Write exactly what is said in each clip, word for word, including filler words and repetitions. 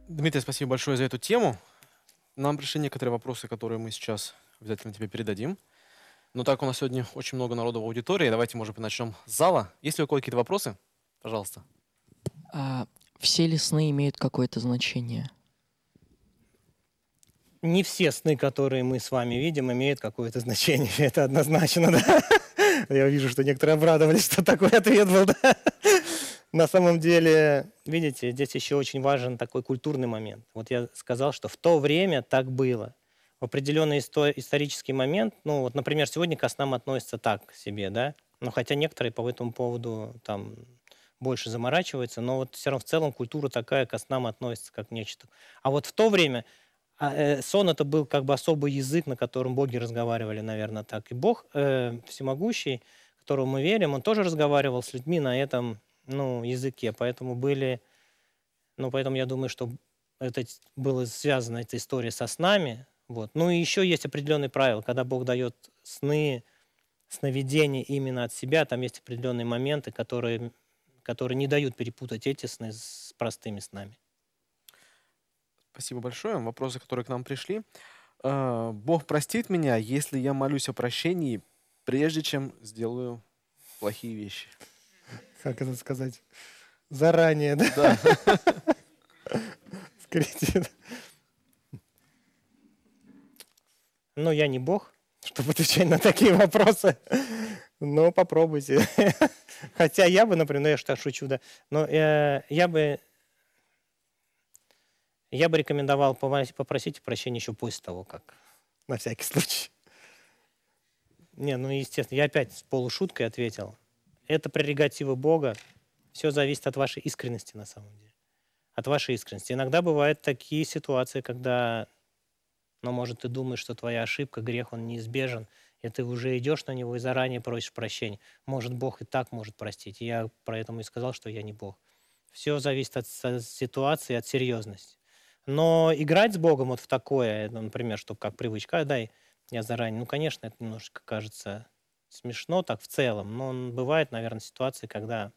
Дмитрий, спасибо большое за эту тему. Нам пришли некоторые вопросы, которые мы сейчас обязательно тебе передадим. Но так у нас сегодня очень много народу в аудитории, давайте, может быть, начнем с зала. Есть ли у кого какие-то вопросы? Пожалуйста. А все ли сны имеют какое-то значение? Не все сны, которые мы с вами видим, имеют какое-то значение. Это однозначно, да. Я вижу, что некоторые обрадовались, что такой ответ был, да. На самом деле, видите, здесь еще очень важен такой культурный момент. Вот я сказал, что в то время так было. В определенный исто- исторический момент, ну вот, например, сегодня ко снам относятся так к себе, да, но хотя некоторые по этому поводу там больше заморачиваются, но вот все равно в целом культура такая ко снам относится как нечто. А вот в то время а, э, сон это был как бы особый язык, на котором боги разговаривали, наверное, так. И Бог э, всемогущий, которому мы верим, он тоже разговаривал с людьми на этом, ну, языке. Поэтому были, ну, поэтому я думаю, что это т- было связано, эта история со снами. Вот. Ну и еще есть определенные правила, когда Бог дает сны, сновидения именно от себя, там есть определенные моменты, которые, которые не дают перепутать эти сны с простыми снами. Спасибо большое. Вопросы, которые к нам пришли. А, Бог простит меня, если я молюсь о прощении, прежде чем сделаю плохие вещи. Как это сказать? Заранее, да? Да. Скажите. Ну, я не бог, чтобы отвечать на такие вопросы. Но попробуйте. Хотя я бы, например, ну, я что шучу, да, но э, я бы я бы рекомендовал пова- попросить прощения еще после того, как. На всякий случай. Не, ну, естественно, я опять с полушуткой ответил. Это прерогатива Бога. Все зависит от вашей искренности на самом деле. От вашей искренности. Иногда бывают такие ситуации, когда, ну, может, ты думаешь, что твоя ошибка, грех, он неизбежен, и ты уже идешь на него и заранее просишь прощения. Может, Бог и так может простить. И я поэтому и сказал, что я не Бог. Все зависит от со- ситуации, от серьезности. Но играть с Богом вот в такое, ну, например, чтобы как привычка, «А, дай я заранее, ну, конечно, это немножко кажется смешно так в целом, но н- бывает, наверное, ситуации, когда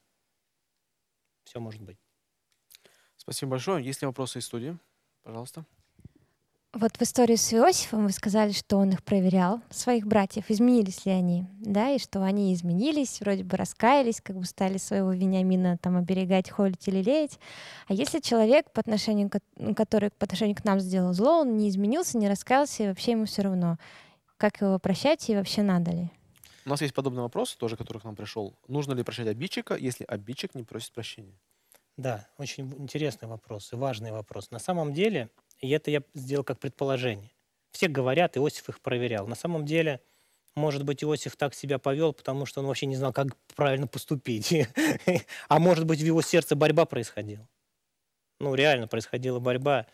все может быть. Спасибо большое. Есть ли вопросы из студии? Пожалуйста. Вот в истории с Иосифом вы сказали, что он их проверял, своих братьев, изменились ли они, да, и что они изменились, вроде бы раскаялись, как бы стали своего Вениамина там оберегать, холить или лелеять. А если человек, по отношению, к- ну, который по отношению к нам сделал зло, он не изменился, не раскаялся, и вообще ему все равно, как его прощать и вообще надо ли? У нас есть подобный вопрос, тоже, который к нам пришел. Нужно ли прощать обидчика, если обидчик не просит прощения? Да, очень в- интересный вопрос и важный вопрос. На самом деле, и это я сделал как предположение. Все говорят, Иосиф их проверял. На самом деле, может быть, Иосиф так себя повел, потому что он вообще не знал, как правильно поступить. А может быть, в его сердце борьба происходила. Ну, реально происходила борьба.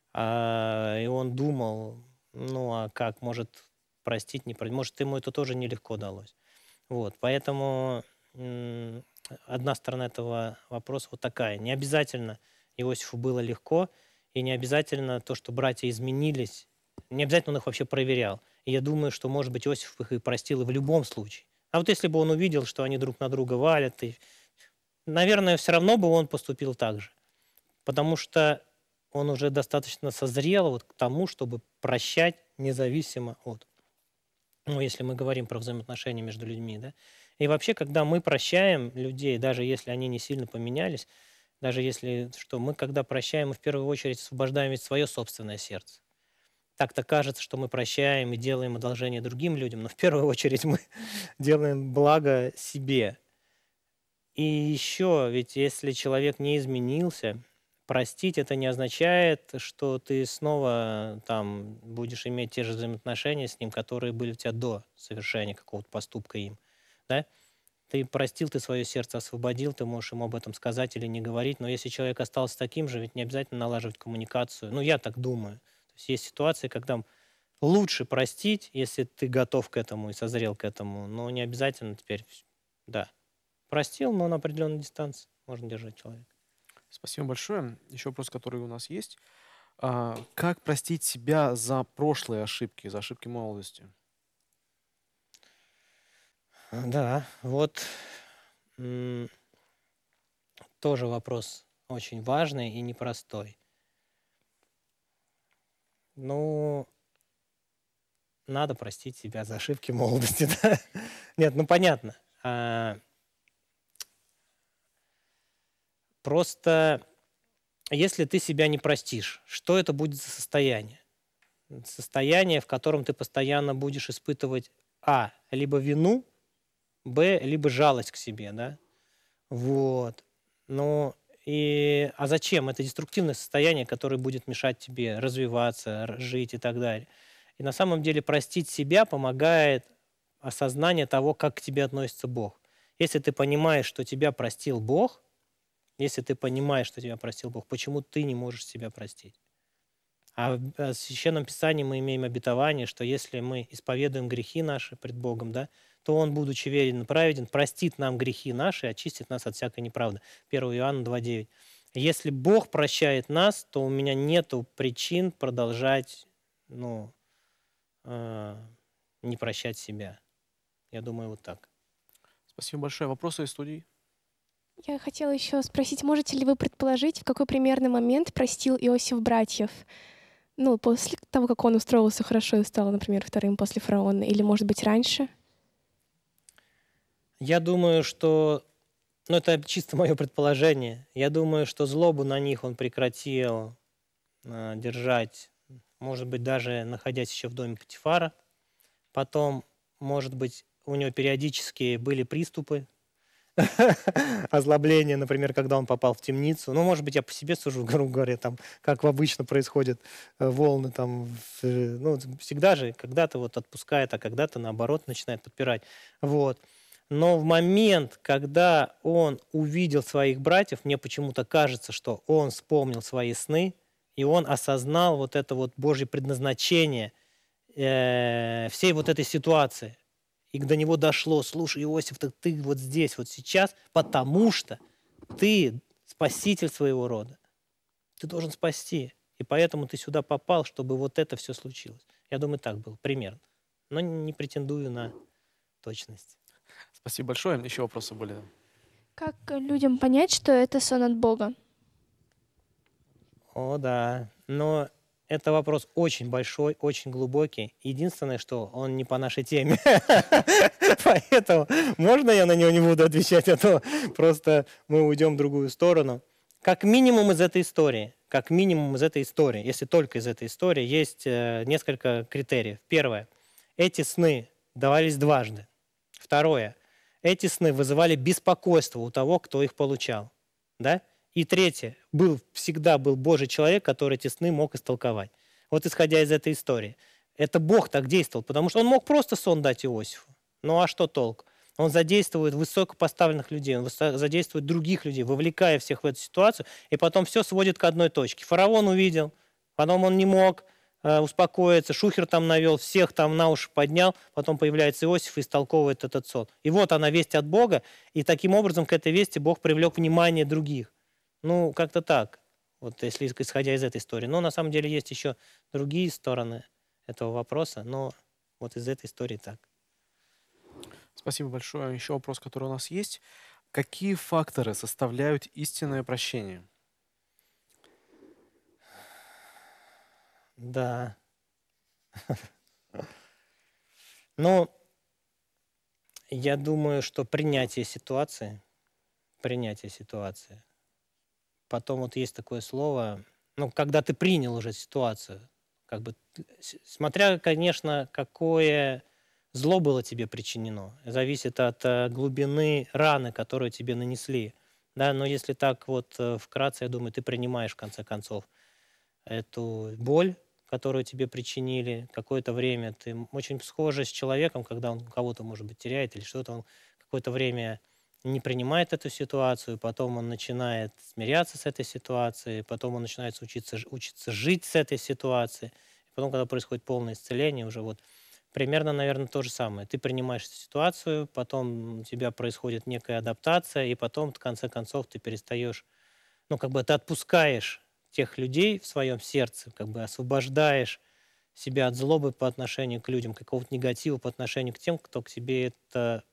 А, И он думал, ну, а как, может, простить, не простить. Может, ему это тоже нелегко далось. Вот, поэтому м, одна сторона этого вопроса вот такая. Не обязательно Иосифу было легко, и не обязательно то, что братья изменились, не обязательно он их вообще проверял. И я думаю, что, может быть, Иосиф их и простил и в любом случае. А вот если бы он увидел, что они друг на друга валят, и, наверное, все равно бы он поступил так же. Потому что он уже достаточно созрел вот к тому, чтобы прощать независимо от, ну, если мы говорим про взаимоотношения между людьми, да. И вообще, когда мы прощаем людей, даже если они не сильно поменялись, даже если что, мы, когда прощаем, мы в первую очередь освобождаем ведь свое собственное сердце. Так-то кажется, что мы прощаем и делаем одолжение другим людям, но в первую очередь мы делаем благо себе. И еще, ведь если человек не изменился, простить это не означает, что ты снова там будешь иметь те же взаимоотношения с ним, которые были у тебя до совершения какого-то поступка им. Да? Ты простил, ты свое сердце освободил, ты можешь ему об этом сказать или не говорить, но если человек остался таким же, ведь не обязательно налаживать коммуникацию. Ну, я так думаю. То есть есть ситуации, когда лучше простить, если ты готов к этому и созрел к этому, но не обязательно теперь, вс- да, простил, но на определенной дистанции можно держать человека. Спасибо большое. Еще вопрос, который у нас есть. А, как простить себя за прошлые ошибки, за ошибки молодости? Да, вот м, тоже вопрос очень важный и непростой. Ну, надо простить себя за ошибки молодости, да? Нет, ну понятно. А, Просто если ты себя не простишь, что это будет за состояние? Состояние, в котором ты постоянно будешь испытывать а. либо вину, б. либо жалость к себе, да? Вот. Ну, и, а зачем? Это деструктивное состояние, которое будет мешать тебе развиваться, р- жить и так далее. И на самом деле простить себя помогает осознание того, как к тебе относится Бог. Если ты понимаешь, что тебя простил Бог, если ты понимаешь, что тебя простил Бог, почему ты не можешь себя простить? А в э, Священном Писании мы имеем обетование, что если мы исповедуем грехи наши пред Богом, да, то Он, будучи верен и праведен, простит нам грехи наши и очистит нас от всякой неправды. первое Иоанна два девять. Если Бог прощает нас, то у меня нету причин продолжать, ну, э, не прощать себя. Я думаю, вот так. Спасибо большое. Вопросы из студии? Я хотела еще спросить, можете ли вы предположить, в какой примерный момент простил Иосиф братьев? Ну, после того, как он устроился хорошо и стал, например, вторым после фараона, или, может быть, раньше? Я думаю, что, ну, это чисто мое предположение. Я думаю, что злобу на них он прекратил э, держать, может быть, даже находясь еще в доме Патифара. Потом, может быть, у него периодически были приступы озлобления, например, когда он попал в темницу. Ну, может быть, я по себе сужу, грубо говоря, там, как обычно происходят э, волны, там, в, э, ну, всегда же когда-то вот отпускает, а когда-то, наоборот, начинает подпирать. Вот. Но в момент, когда он увидел своих братьев, мне почему-то кажется, что он вспомнил свои сны, и он осознал вот это вот Божье предназначение э, всей вот этой ситуации. И до него дошло: слушай, Иосиф, так ты вот здесь, вот сейчас, потому что ты спаситель своего рода. Ты должен спасти. И поэтому ты сюда попал, чтобы вот это все случилось. Я думаю, так было примерно. Но не претендую на точность. Спасибо большое. Еще вопросы были? Как э, людям понять, что это сон от Бога? О, да. Но это вопрос очень большой, очень глубокий. Единственное, что он не по нашей теме. Поэтому можно я на него не буду отвечать, а то просто мы уйдем в другую сторону. Как минимум из этой истории, как минимум из этой истории, если только из этой истории, есть э, несколько критериев. Первое. Эти сны давались дважды. Второе. Эти сны вызывали беспокойство у того, кто их получал. Да? И третье. Был, всегда был Божий человек, который эти сны мог истолковать. Вот исходя из этой истории. Это Бог так действовал, потому что он мог просто сон дать Иосифу. Ну а что толк? Он задействует высокопоставленных людей, он высо- задействует других людей, вовлекая всех в эту ситуацию, и потом все сводит к одной точке. Фараон увидел, потом он не мог э, успокоиться, шухер там навел, всех там на уши поднял, потом появляется Иосиф и истолковывает этот сон. И вот она, весть от Бога, и таким образом к этой вести Бог привлек внимание других. Ну, как-то так, вот если исходя из этой истории. Но на самом деле есть еще другие стороны этого вопроса, но вот из этой истории так. Спасибо большое. Еще вопрос, который у нас есть. Какие факторы составляют истинное прощение? Да. Ну, я думаю, что принятие ситуации, принятие ситуации. Потом вот есть такое слово, ну, когда ты принял уже ситуацию, как бы, т- с- смотря, конечно, какое зло было тебе причинено, зависит от э, глубины раны, которую тебе нанесли. Да, но если так вот э, вкратце, я думаю, ты принимаешь в конце концов эту боль, которую тебе причинили, какое-то время ты м- очень схожи с человеком, когда он кого-то, может быть, теряет или что-то, он какое-то время не принимает эту ситуацию, потом он начинает смиряться с этой ситуацией, потом он начинает учиться, ж- учиться жить с этой ситуацией, и потом, когда происходит полное исцеление, уже вот примерно, наверное, то же самое. Ты принимаешь эту ситуацию, потом у тебя происходит некая адаптация, и потом, в конце концов, ты перестаешь, ну, как бы ты отпускаешь тех людей в своем сердце, как бы освобождаешь себя от злобы по отношению к людям, какого-то негатива по отношению к тем, кто к тебе это